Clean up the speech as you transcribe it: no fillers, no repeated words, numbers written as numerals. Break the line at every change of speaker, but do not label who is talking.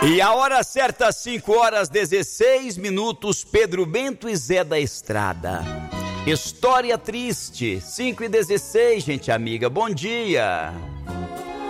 E a hora certa, 5h16, Pedro Bento e Zé da Estrada. História triste, 5h16, gente amiga, bom dia.